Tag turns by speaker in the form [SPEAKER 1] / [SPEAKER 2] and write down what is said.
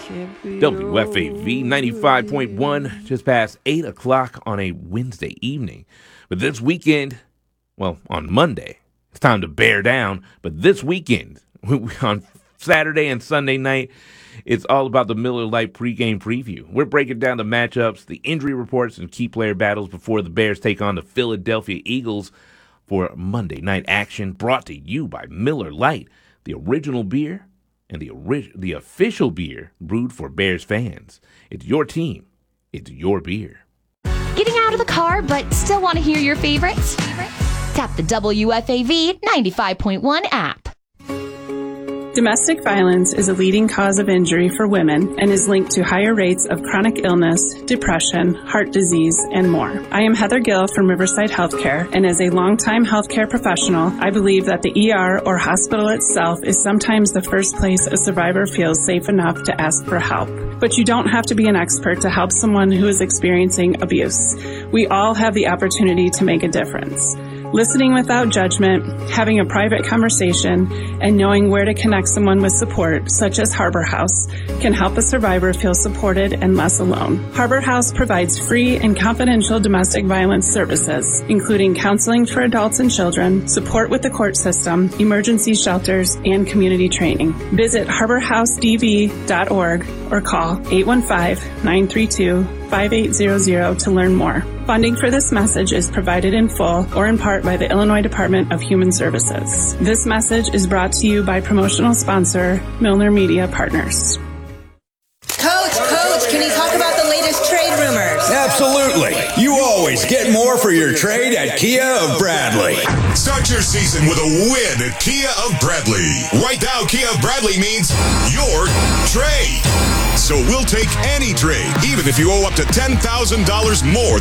[SPEAKER 1] WFAV 95.1, just past 8 o'clock on a Wednesday evening. But this weekend, well, on Monday, it's time to bear down. But this weekend, on Saturday and Sunday night, it's all about the Miller Lite pregame preview. We're breaking down the matchups, the injury reports, and key player battles before the Bears take on the Philadelphia Eagles for Monday night action, brought to you by Miller Lite, the original beer and the official beer brewed for Bears fans. It's your team. It's your beer.
[SPEAKER 2] Getting out of the car but still want to hear your favorites? Tap the WFAV 95.1 app.
[SPEAKER 3] Domestic violence is a leading cause of injury for women and is linked to higher rates of chronic illness, depression, heart disease, and more. I am Heather Gill from Riverside Healthcare, and as a longtime healthcare professional, I believe that the ER or hospital itself is sometimes the first place a survivor feels safe enough to ask for help. But you don't have to be an expert to help someone who is experiencing abuse. We all have the opportunity to make a difference. Listening without judgment, having a private conversation, and knowing where to connect someone with support, such as Harbor House, can help a survivor feel supported and less alone. Harbor House provides free and confidential domestic violence services, including counseling for adults and children, support with the court system, emergency shelters, and community training. Visit harborhousedv.org or call 815-932-5800 to learn more. Funding for this message is provided in full or in part by the Illinois Department of Human Services. This message is brought to you by promotional sponsor Milner Media Partners.
[SPEAKER 4] Coach, can you talk about the latest trade rumors?
[SPEAKER 5] Absolutely. You always get more for your trade at Kia of Bradley.
[SPEAKER 6] Start your season with a win at Kia of Bradley. Right now, Kia of Bradley means your trade. So we'll take any trade, even if you owe up to $10,000 more